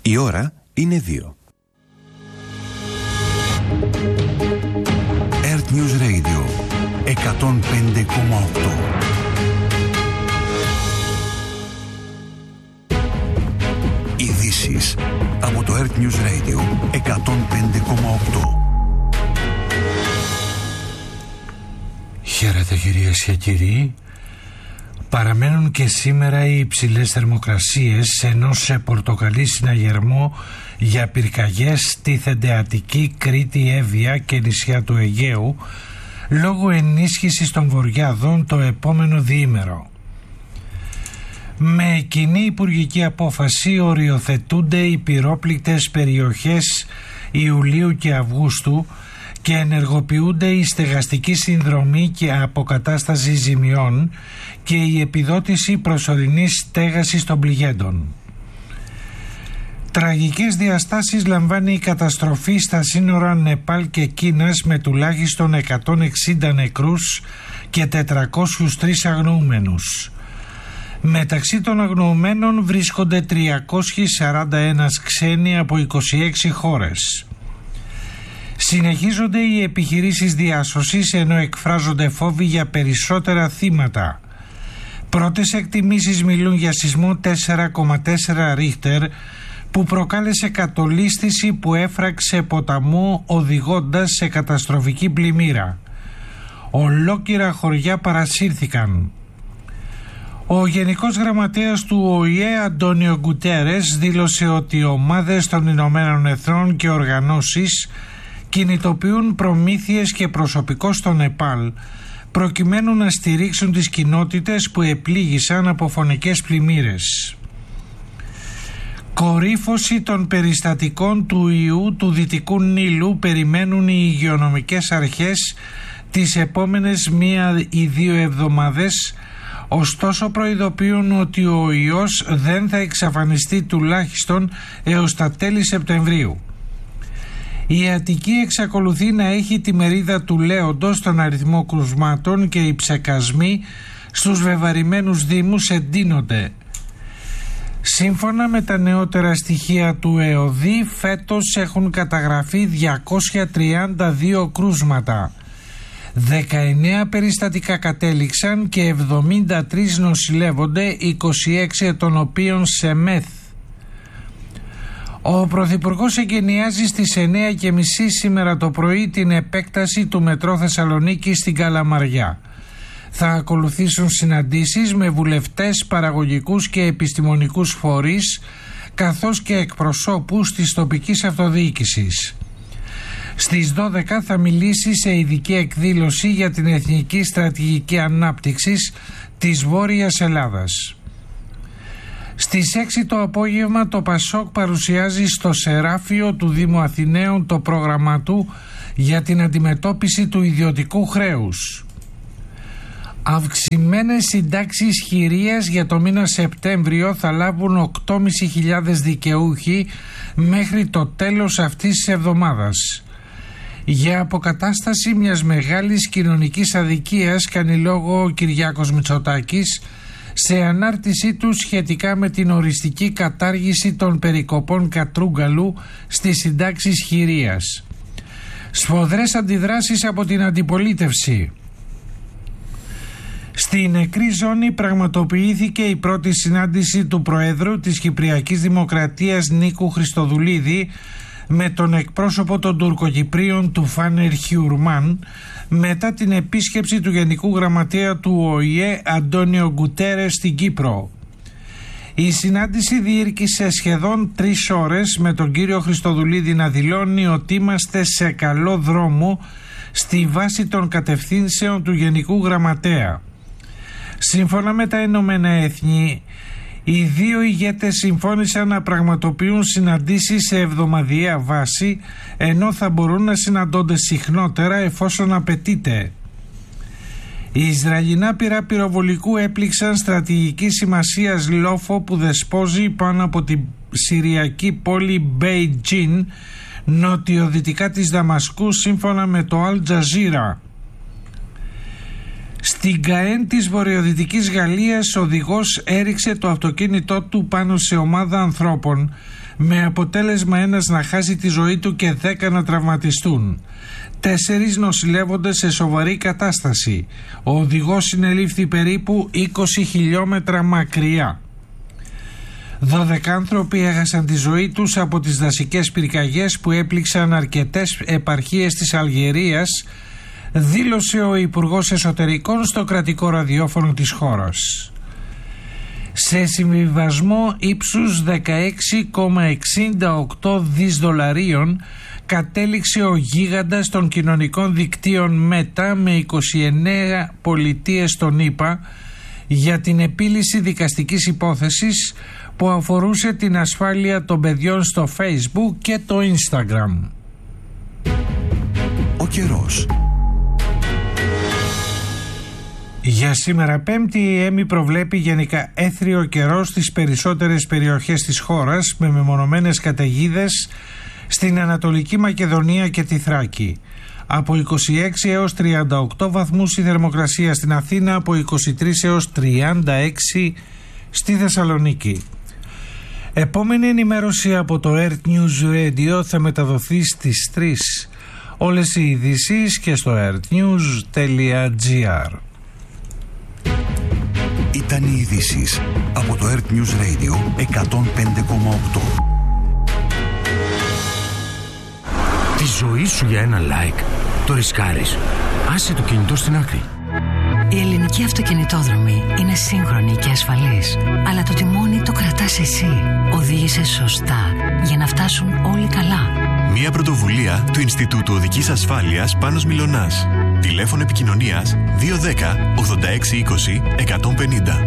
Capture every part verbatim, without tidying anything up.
Η ώρα είναι δύο. Earth News Radio εκατόν πέντε κόμμα οκτώ. Ειδήσεις από το Earth News Radio εκατόν πέντε κόμμα οκτώ. Χαίρετε κυρίες και κύριοι. Παραμένουν και σήμερα οι υψηλές θερμοκρασίες, ενώ σε πορτοκαλί συναγερμό για πυρκαγιές τίθενται Αττική, Κρήτη, Εύβοια και νησιά του Αιγαίου λόγω ενίσχυσης των βορειάδων το επόμενο διήμερο. Με κοινή υπουργική απόφαση οριοθετούνται οι πυρόπληκτες περιοχές Ιουλίου και Αυγούστου και ενεργοποιούνται η στεγαστική συνδρομή και αποκατάσταση ζημιών και η επιδότηση προσωρινής στέγασης των πληγέντων. Τραγικές διαστάσεις λαμβάνει η καταστροφή στα σύνορα Νεπάλ και Κίνας με τουλάχιστον εκατόν εξήντα νεκρούς και τετρακόσιους τρεις αγνοούμενους. Μεταξύ των αγνοουμένων βρίσκονται τριακόσιοι σαράντα ένα ξένοι από είκοσι έξι χώρες. Συνεχίζονται οι επιχειρήσεις διάσωσης ενώ εκφράζονται φόβοι για περισσότερα θύματα. Πρώτες εκτιμήσεις μιλούν για σεισμό τέσσερα κόμμα τέσσερα Ρίχτερ που προκάλεσε κατολίσθηση που έφραξε ποταμό οδηγώντας σε καταστροφική πλημμύρα. Ολόκληρα χωριά παρασύρθηκαν. Ο Γενικός Γραμματέας του Ο Η Ε Αντόνιο Γκουτέρες δήλωσε ότι οι ομάδες των Ηνωμένων Εθνών και οργανώσεις κινητοποιούν προμήθειες και προσωπικό στο Νεπάλ προκειμένου να στηρίξουν τις κοινότητες που επλήγησαν από φωνικές πλημμύρες. Κορύφωση των περιστατικών του ιού του Δυτικού Νείλου περιμένουν οι υγειονομικές αρχές τις επόμενες μία ή δύο εβδομάδες, ωστόσο προειδοποιούν ότι ο ιός δεν θα εξαφανιστεί τουλάχιστον έως τα τέλη Σεπτεμβρίου. Η Αττική εξακολουθεί να έχει τη μερίδα του λέοντος στον αριθμό κρουσμάτων και οι ψεκασμοί στους βεβαρημένους δήμους εντείνονται. Σύμφωνα με τα νεότερα στοιχεία του ΕΟΔΗ, φέτος έχουν καταγραφεί διακόσια τριάντα δύο κρούσματα. δεκαεννέα περιστατικά κατέληξαν και εβδομήντα τρεις νοσηλεύονται, είκοσι έξι εκ των οποίων σε μεθ. Ο Πρωθυπουργός εγκαινιάζει στις εννέα και μισή σήμερα το πρωί την επέκταση του μετρό Θεσσαλονίκη στην Καλαμαριά. Θα ακολουθήσουν συναντήσεις με βουλευτές, παραγωγικούς και επιστημονικούς φορείς, καθώς και εκπροσώπους της τοπικής αυτοδιοίκησης. Στις δώδεκα θα μιλήσει σε ειδική εκδήλωση για την Εθνική Στρατηγική Ανάπτυξης της Βόρειας Ελλάδας. Στις έξι το απόγευμα το Πασόκ παρουσιάζει στο Σεράφιο του Δήμου Αθηναίων το πρόγραμμα του για την αντιμετώπιση του ιδιωτικού χρέους. Αυξημένες συντάξεις χειρίας για το μήνα Σεπτέμβριο θα λάβουν οκτώ χιλιάδες πεντακόσιοι δικαιούχοι μέχρι το τέλος αυτής της εβδομάδας. Για αποκατάσταση μιας μεγάλης κοινωνικής αδικίας κάνει λόγο ο Κυριάκος Μητσοτάκης σε ανάρτησή του σχετικά με την οριστική κατάργηση των περικοπών Κατρούγκαλου στις συντάξεις χειρίας. Σφοδρές αντιδράσεις από την αντιπολίτευση. Στη νεκρή ζώνη πραγματοποιήθηκε η πρώτη συνάντηση του Προέδρου της Κυπριακής Δημοκρατίας Νίκου Χριστοδουλίδη με τον εκπρόσωπο των Τουρκοκυπρίων του Φάνερ Χιουρμάν μετά την επίσκεψη του Γενικού Γραμματέα του Ο Η Ε Αντόνιο Γκουτέρες στην Κύπρο. Η συνάντηση διήρκησε σχεδόν τρεις ώρες με τον κύριο Χριστοδουλίδη να δηλώνει ότι είμαστε σε καλό δρόμο στη βάση των κατευθύνσεων του Γενικού Γραμματέα. Σύμφωνα με τα Ηνωμένα Έθνη, οι δύο ηγέτες συμφώνησαν να πραγματοποιούν συναντήσεις σε εβδομαδιαία βάση, ενώ θα μπορούν να συναντώνται συχνότερα εφόσον απαιτείται. Οι Ισραηλινά πυρά πυροβολικού έπληξαν στρατηγική σημασίας λόφο που δεσπόζει πάνω από την συριακή πόλη Μπέιτζιν, νοτιοδυτικά της Δαμασκού, σύμφωνα με το Αλ Τζαζίρα. Στην Καέν της βορειοδυτικής Γαλλίας, οδηγός έριξε το αυτοκίνητό του πάνω σε ομάδα ανθρώπων, με αποτέλεσμα ένας να χάσει τη ζωή του και δέκα να τραυματιστούν. Τέσσερις νοσηλεύονται σε σοβαρή κατάσταση. Ο οδηγός συνελήφθη περίπου είκοσι χιλιόμετρα μακριά. Δώδεκα άνθρωποι έχασαν τη ζωή τους από τις δασικές πυρκαγιές που έπληξαν αρκετές επαρχίες της Αλγερίας, δήλωσε ο Υπουργός Εσωτερικών στο κρατικό ραδιόφωνο της χώρας. Σε συμβιβασμό ύψους δεκαέξι κόμμα εξήντα οκτώ δις δολαρίων κατέληξε ο γίγαντας των κοινωνικών δικτύων Meta με είκοσι εννέα πολιτείες των ΗΠΑ για την επίλυση δικαστικής υπόθεσης που αφορούσε την ασφάλεια των παιδιών στο Facebook και το Instagram. Ο καιρός. Για σήμερα Πέμπτη η ΕΜΗ προβλέπει γενικά έθριο καιρό στις περισσότερες περιοχές της χώρας με μεμονωμένες καταιγίδες στην Ανατολική Μακεδονία και τη Θράκη. Από είκοσι έξι έως τριάντα οκτώ βαθμούς η θερμοκρασία στην Αθήνα, από είκοσι τρεις έως τριάντα έξι στη Θεσσαλονίκη. Επόμενη ενημέρωση από το Earth News Radio θα μεταδοθεί στις τρεις. Όλες οι ειδήσεις και στο earthnews τελεία gr. Ήταν οι ειδήσεις από το Earth News Radio εκατόν πέντε κόμμα οκτώ. Τη ζωή σου για ένα like το ρισκάρεις. Άσε το κινητό στην άκρη. Η ελληνική αυτοκινητόδρομη είναι σύγχρονη και ασφαλής, αλλά το τιμόνι το κρατάς εσύ. Οδήγησε σωστά για να φτάσουν όλοι καλά. Μια πρωτοβουλία του Ινστιτούτου Οδικής Ασφάλειας Πάνος Μιλωνάς. Τηλέφωνο επικοινωνίας δύο ένα μηδέν ογδόντα έξι είκοσι εκατόν πενήντα.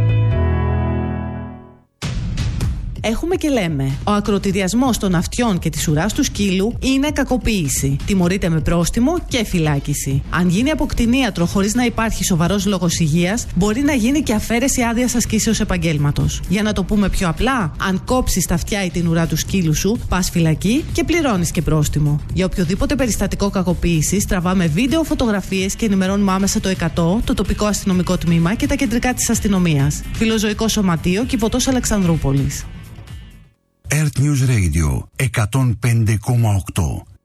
Έχουμε και λέμε. Ο ακροτηριασμός των αυτιών και της ουράς του σκύλου είναι κακοποίηση. Τιμωρείται με πρόστιμο και φυλάκιση. Αν γίνει από κτηνίατρο χωρίς να υπάρχει σοβαρός λόγος υγείας, μπορεί να γίνει και αφαίρεση άδειας ασκήσεως επαγγέλματος. Για να το πούμε πιο απλά, αν κόψεις τα αυτιά ή την ουρά του σκύλου σου, πας φυλακή και πληρώνεις και πρόστιμο. Για οποιοδήποτε περιστατικό κακοποίησης, τραβάμε βίντεο, φωτογραφίες και ενημερώνουμε άμεσα το εκατό, το τοπικό αστυνομικό τμήμα και τα κεντρικά της αστυνομίας. Φιλοζωικό Σωματείο, Κιβωτός Αλεξανδρούπολης. Earth News Radio εκατόν πέντε κόμμα οκτώ.